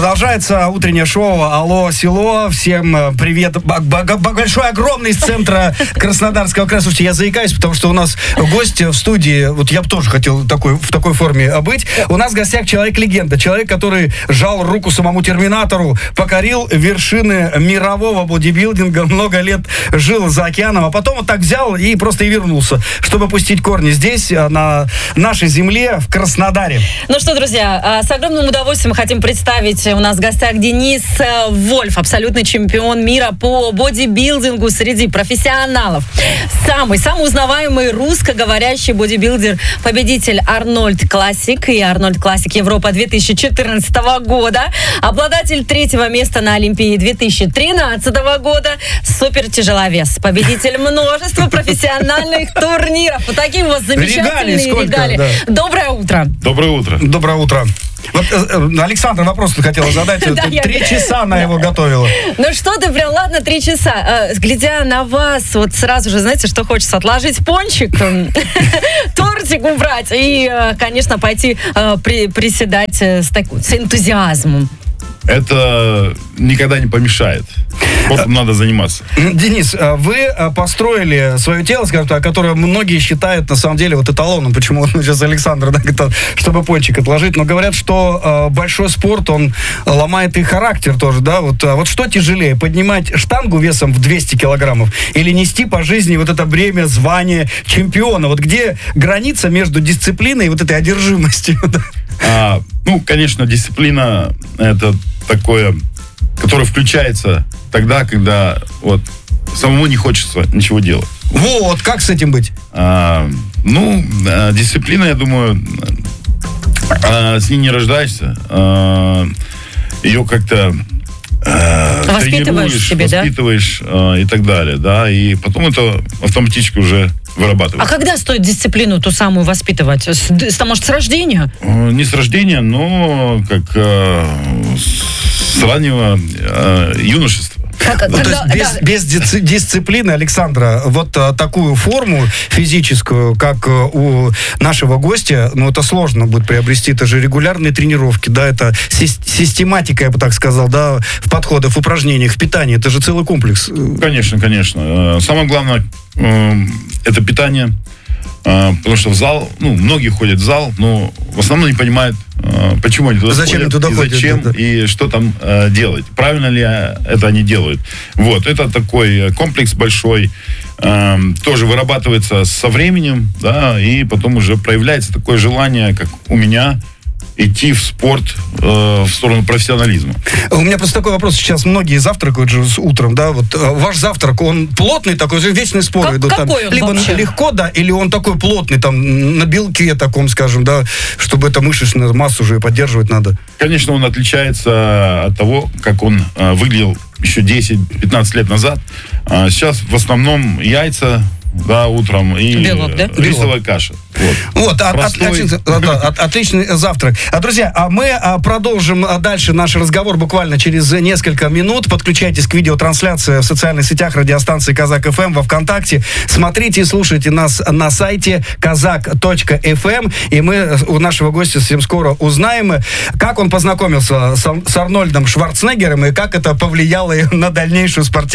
Продолжается утреннее шоу «Алло, село». Всем привет. Большой, огромный из центра Краснодарского края. Слушайте, я заикаюсь, потому что у нас гость в студии. Вот я бы тоже хотел в такой форме быть. У нас в гостях человек-легенда. Человек, который жал руку самому Терминатору, покорил вершины мирового бодибилдинга, много лет жил за океаном, а потом вот так взял и просто и вернулся, чтобы пустить корни здесь, на нашей земле, в Краснодаре. Ну что, друзья, с огромным удовольствием хотим представить у нас в гостях Денис Вольф, абсолютный чемпион мира по бодибилдингу среди профессионалов. Самый узнаваемый русскоговорящий бодибилдер, победитель Арнольд Классик и Арнольд Классик Европа 2014 года, обладатель 3-го места на Олимпии 2013 года, супертяжеловес, победитель множества профессиональных турниров. Вот такие у вас замечательные регалии. Да. Доброе утро. Доброе утро. Доброе утро. Вот Александр вопрос хотела задать. 3 часа она его готовила. Ну что ты, прям, ладно, 3 часа. Глядя на вас, вот сразу же, знаете, что хочется? Отложить пончик, тортик убрать и, конечно, пойти приседать с энтузиазмом. Это никогда не помешает. Просто надо заниматься. Денис, вы построили свое тело, скажем так, которое многие считают, на самом деле, вот эталоном. Почему сейчас Александр, да, чтобы пончик отложить. Но говорят, что большой спорт, он ломает и характер тоже, да? Вот что тяжелее, поднимать штангу весом в 200 килограммов или нести по жизни вот это бремя звания чемпиона? Вот где граница между дисциплиной и вот этой одержимостью? Конечно, дисциплина — это такое, которое включается тогда, когда вот самому не хочется ничего делать. Вот, как с этим быть? Дисциплина, я думаю, с ней не рождаешься. Ее как-то воспитываешь и так далее, да, и потом это автоматически уже вырабатывается. А когда стоит дисциплину ту самую воспитывать? Может, с рождения? Не с рождения, но как с раннего юношества. Без дисциплины, Александра, вот такую форму физическую, как у нашего гостя, это сложно будет приобрести. Это же регулярные тренировки, да, это систематика, я бы так сказал, да, в подходах, в упражнениях, в питании. Это же целый комплекс. Конечно. Самое главное это питание. Потому что в зал, многие ходят в зал, но в основном не понимают, почему они туда ходят, зачем, и что там делать. Правильно ли это они делают. Вот, это такой комплекс большой, тоже вырабатывается со временем, да, и потом уже проявляется такое желание, как у меня, идти в спорт в сторону профессионализма. У меня просто такой вопрос. Сейчас многие завтракают же с утром, да, вот ваш завтрак, он плотный такой, вечные споры идут там. Либо вообще легко, да, или он такой плотный, там, на белке таком, скажем, да, чтобы это мышечную массу уже поддерживать надо. Конечно, он отличается от того, как он выглядел еще 10-15 лет назад. Сейчас в основном яйца, да, утром, и белок, да? рисовая каша. Отличный завтрак. Друзья, мы продолжим дальше наш разговор буквально через несколько минут. Подключайтесь к видеотрансляции в социальных сетях радиостанции Казак ФМ во ВКонтакте. Смотрите и слушайте нас на сайте kazak.fm. И мы у нашего гостя совсем скоро узнаем, как он познакомился с Арнольдом Шварценеггером и как это повлияло на дальнейшую спортивную